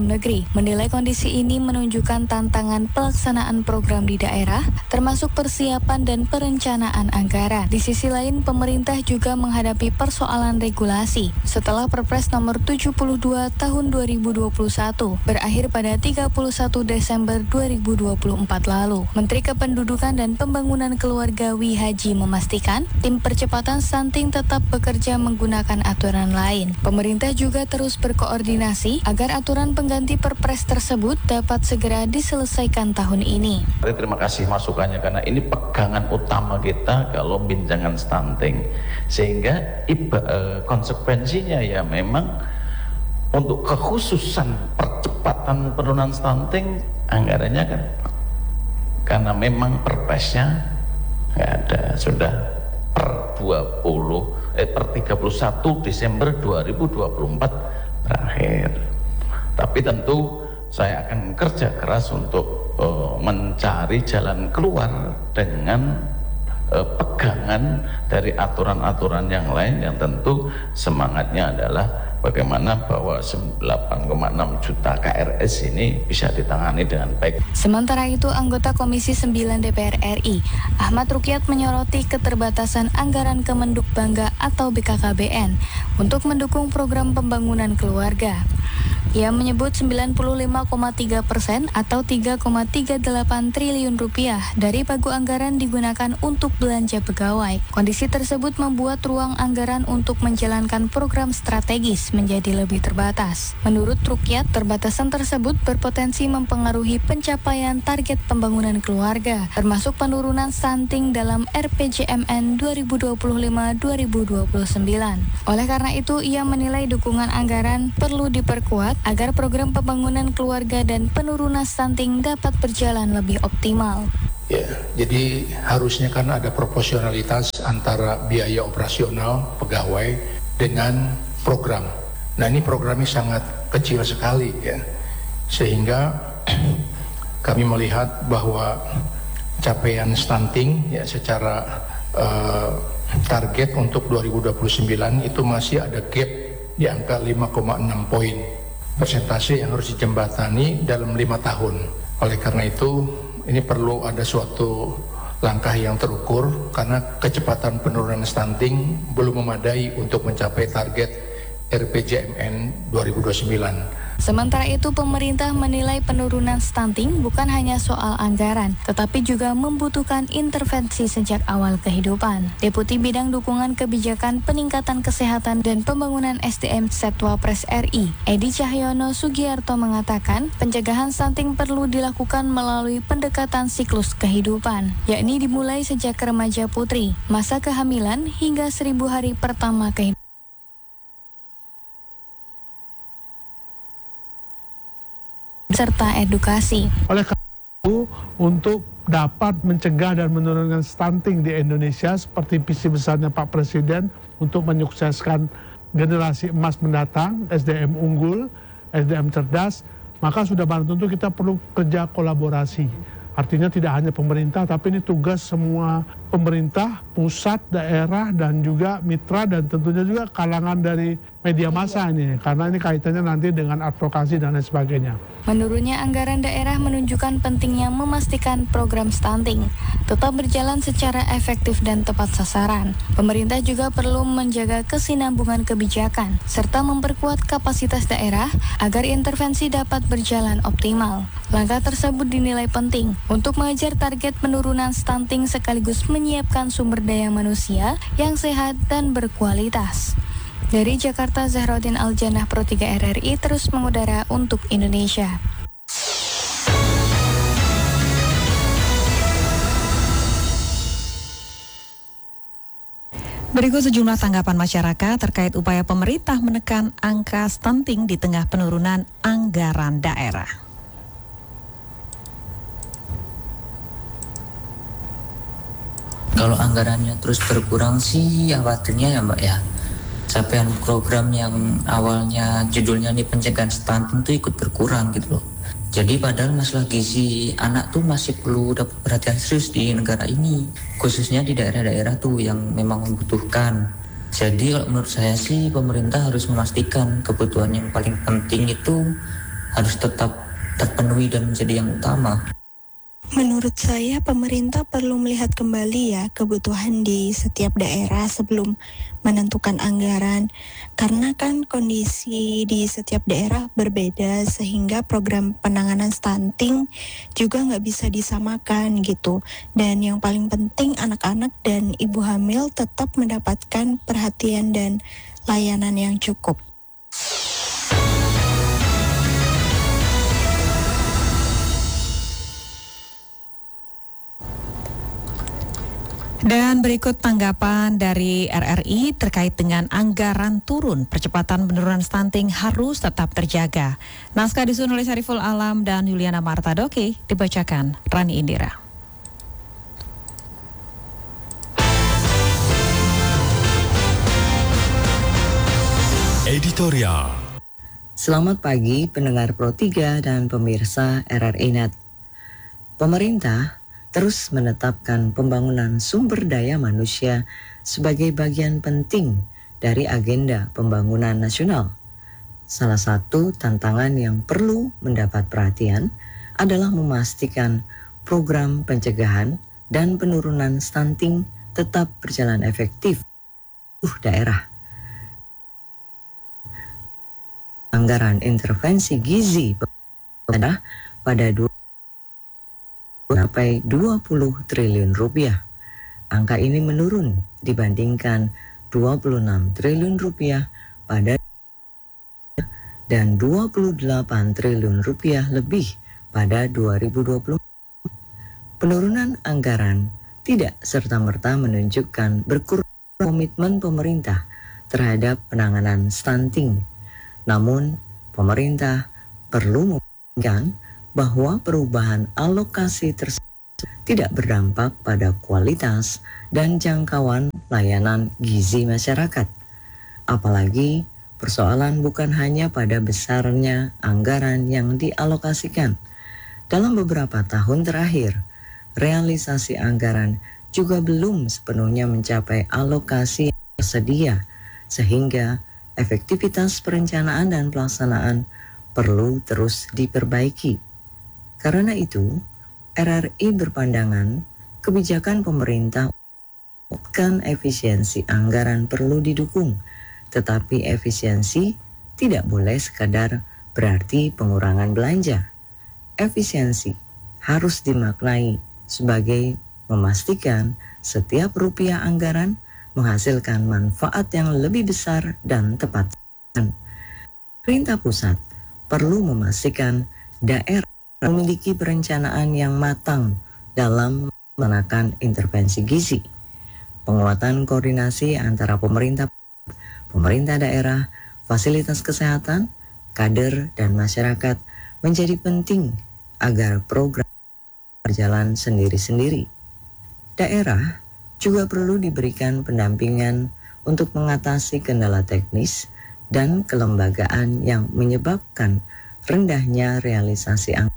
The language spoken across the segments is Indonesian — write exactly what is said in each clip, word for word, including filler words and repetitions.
Negeri menilai kondisi ini menunjukkan tantangan pelaksanaan program di daerah, termasuk persiapan dan perencanaan anggaran. Di sisi lain, pemerintah juga menghadapi persoalan regulasi setelah Perpres nomor tujuh puluh dua tahun dua ribu dua puluh satu berakhir pada tiga puluh satu Desember dua ribu dua puluh empat lalu. Menteri Kependudukan dan Pembangunan Keluarga Wi Haji memastikan tim percepatan stunting tetap bekerja menggunakan aturan lain. Pemerintah juga terus berkoordinasi agar aturan pengganti ganti Perpres tersebut dapat segera diselesaikan tahun ini. Terima kasih masukannya karena ini pegangan utama kita kalau binjangan stunting, sehingga iba, eh, konsekuensinya ya memang untuk kekhususan percepatan penurunan stunting anggarannya kan karena memang Perpresnya nggak ada, sudah per dua puluh eh per tiga puluh satu Desember dua ribu dua puluh empat berakhir. Tapi tentu saya akan kerja keras untuk uh, mencari jalan keluar dengan uh, pegangan dari aturan-aturan yang lain yang tentu semangatnya adalah bagaimana bahwa delapan koma enam juta K R S ini bisa ditangani dengan baik. Sementara itu, anggota Komisi sembilan D P R R I, Ahmad Rukyat menyoroti keterbatasan anggaran Kemenduk Bangga atau B K K B N untuk mendukung program pembangunan keluarga. Ia menyebut sembilan puluh lima koma tiga persen atau tiga koma tiga delapan triliun rupiah dari pagu anggaran digunakan untuk belanja pegawai. Kondisi tersebut membuat ruang anggaran untuk menjalankan program strategis menjadi lebih terbatas. Menurut Rukyat, terbatasan tersebut berpotensi mempengaruhi pencapaian target pembangunan keluarga, termasuk penurunan stunting dalam R P J M N dua ribu dua puluh lima dua ribu dua puluh sembilan. Oleh karena itu, ia menilai dukungan anggaran perlu diperkuat agar program pembangunan keluarga dan penurunan stunting dapat berjalan lebih optimal. Ya, jadi harusnya kan ada proporsionalitas antara biaya operasional pegawai dengan program. Nah, ini programnya sangat kecil sekali ya, sehingga kami melihat bahwa capaian stunting ya secara uh, target untuk dua ribu dua puluh sembilan itu masih ada gap di angka lima koma enam poin. Persentase yang harus dijembatani dalam lima tahun. Oleh karena itu, ini perlu ada suatu langkah yang terukur karena kecepatan penurunan stunting belum memadai untuk mencapai target R P J M N dua ribu dua puluh sembilan. Sementara itu, pemerintah menilai penurunan stunting bukan hanya soal anggaran, tetapi juga membutuhkan intervensi sejak awal kehidupan. Deputi Bidang Dukungan Kebijakan Peningkatan Kesehatan dan Pembangunan S D M Setwapres R I, Edi Cahyono Sugiarto mengatakan, pencegahan stunting perlu dilakukan melalui pendekatan siklus kehidupan, yakni dimulai sejak remaja putri, masa kehamilan hingga seribu hari pertama kehidupan. Serta edukasi. Oleh karena itu, untuk dapat mencegah dan menurunkan stunting di Indonesia seperti visi besarnya Pak Presiden untuk menyukseskan generasi emas mendatang, S D M unggul, S D M cerdas, maka sudah barang tentu kita perlu kerja kolaborasi. Artinya tidak hanya pemerintah, tapi ini tugas semua pemerintah, pusat, daerah, dan juga mitra, dan tentunya juga kalangan dari media massa ini, karena ini kaitannya nanti dengan advokasi dan lain sebagainya. Menurutnya, anggaran daerah menunjukkan pentingnya memastikan program stunting tetap berjalan secara efektif dan tepat sasaran. Pemerintah juga perlu menjaga kesinambungan kebijakan, serta memperkuat kapasitas daerah agar intervensi dapat berjalan optimal. Langkah tersebut dinilai penting untuk mengejar target penurunan stunting sekaligus menyiapkan sumber daya manusia yang sehat dan berkualitas. Dari Jakarta, Zahraudin Aljannah, Pro tiga R R I terus mengudara untuk Indonesia. Berikut sejumlah tanggapan masyarakat terkait upaya pemerintah menekan angka stunting di tengah penurunan anggaran daerah. Kalau anggarannya terus berkurang sih khawatirnya ya Mbak ya, capaian program yang awalnya judulnya nih pencegahan stunting itu ikut berkurang gitu loh. Jadi padahal masalah gizi anak tuh masih perlu dapat perhatian serius di negara ini, khususnya di daerah-daerah tuh yang memang membutuhkan. Jadi kalau menurut saya sih pemerintah harus memastikan kebutuhan yang paling penting itu harus tetap terpenuhi dan menjadi yang utama. Menurut saya pemerintah perlu melihat kembali ya kebutuhan di setiap daerah sebelum menentukan anggaran, karena kan kondisi di setiap daerah berbeda sehingga program penanganan stunting juga nggak bisa disamakan gitu. Dan yang paling penting anak-anak dan ibu hamil tetap mendapatkan perhatian dan layanan yang cukup. Dan berikut tanggapan dari R R I terkait dengan anggaran turun, percepatan penurunan stunting harus tetap terjaga. Naskah disusun oleh Syariful Alam dan Yuliana Martadoke, dibacakan Rani Indira. Editorial. Selamat pagi pendengar Pro tiga dan pemirsa R R I Net. Pemerintah terus menetapkan pembangunan sumber daya manusia sebagai bagian penting dari agenda pembangunan nasional. Salah satu tantangan yang perlu mendapat perhatian adalah memastikan program pencegahan dan penurunan stunting tetap berjalan efektif di daerah. Anggaran intervensi gizi pada pada dua sampai dua puluh triliun rupiah. Angka ini menurun dibandingkan dua puluh enam triliun rupiah pada dan dua puluh delapan triliun rupiah lebih pada dua ribu dua puluh. Penurunan anggaran tidak serta-merta menunjukkan berkurang komitmen pemerintah terhadap penanganan stunting. Namun, pemerintah perlu memastikan bahwa perubahan alokasi tersebut tidak berdampak pada kualitas dan jangkauan layanan gizi masyarakat. Apalagi persoalan bukan hanya pada besarnya anggaran yang dialokasikan. Dalam beberapa tahun terakhir, realisasi anggaran juga belum sepenuhnya mencapai alokasi yang tersedia, sehingga efektivitas perencanaan dan pelaksanaan perlu terus diperbaiki. Karena itu, R R I berpandangan kebijakan pemerintah untuk efisiensi anggaran perlu didukung, tetapi efisiensi tidak boleh sekadar berarti pengurangan belanja. Efisiensi harus dimaknai sebagai memastikan setiap rupiah anggaran menghasilkan manfaat yang lebih besar dan tepat. Pemerintah pusat perlu memastikan daerah memiliki perencanaan yang matang dalam melaksanakan intervensi gizi. Penguatan koordinasi antara pemerintah, pemerintah daerah, fasilitas kesehatan, kader, dan masyarakat menjadi penting agar program berjalan sendiri-sendiri. Daerah juga perlu diberikan pendampingan untuk mengatasi kendala teknis dan kelembagaan yang menyebabkan rendahnya realisasi anggaran.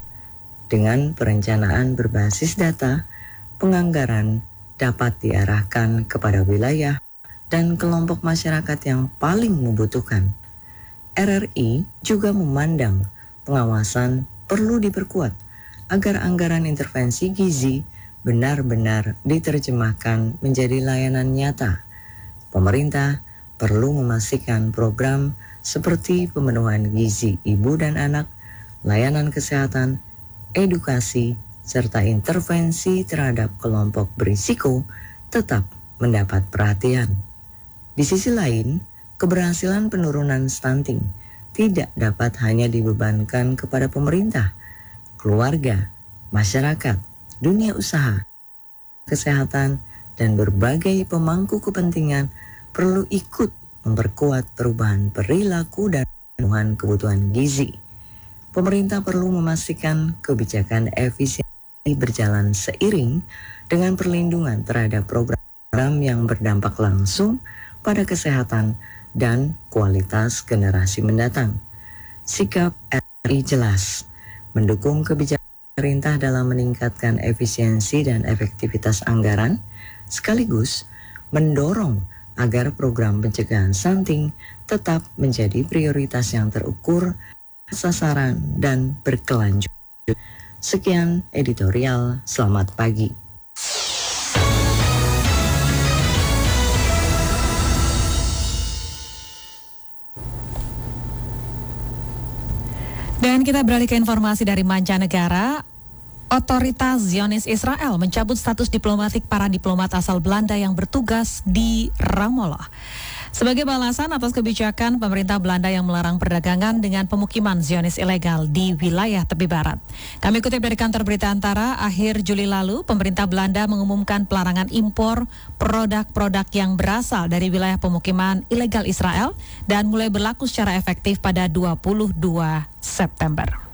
Dengan perencanaan berbasis data, penganggaran dapat diarahkan kepada wilayah dan kelompok masyarakat yang paling membutuhkan. R R I juga memandang pengawasan perlu diperkuat agar anggaran intervensi gizi benar-benar diterjemahkan menjadi layanan nyata. Pemerintah perlu memastikan program seperti pemenuhan gizi ibu dan anak, layanan kesehatan, edukasi, serta intervensi terhadap kelompok berisiko tetap mendapat perhatian. Di sisi lain, keberhasilan penurunan stunting tidak dapat hanya dibebankan kepada pemerintah, keluarga, masyarakat, dunia usaha, kesehatan, dan berbagai pemangku kepentingan perlu ikut memperkuat perubahan perilaku dan pemenuhan kebutuhan gizi. Pemerintah perlu memastikan kebijakan efisiensi berjalan seiring dengan perlindungan terhadap program yang berdampak langsung pada kesehatan dan kualitas generasi mendatang. Sikap R R I jelas, mendukung kebijakan pemerintah dalam meningkatkan efisiensi dan efektivitas anggaran, sekaligus mendorong agar program pencegahan stunting tetap menjadi prioritas yang terukur sasaran dan berkelanjutan. Sekian editorial, selamat pagi. Dan kita beralih ke informasi dari mancanegara. Otoritas Zionis Israel mencabut status diplomatik para diplomat asal Belanda yang bertugas di Ramallah. Sebagai balasan atas kebijakan pemerintah Belanda yang melarang perdagangan dengan pemukiman Zionis ilegal di wilayah tepi barat. Kami kutip dari kantor berita Antara, akhir Juli lalu pemerintah Belanda mengumumkan pelarangan impor produk-produk yang berasal dari wilayah pemukiman ilegal Israel dan mulai berlaku secara efektif pada dua puluh dua September.